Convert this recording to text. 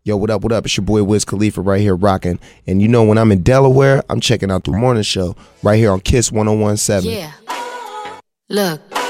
Yo, what up, what up? It's your boy Wiz Khalifa right here rocking. And you know when I'm in Delaware, I'm checking out the morning show right here on Kiss 101.7. Yeah. Look.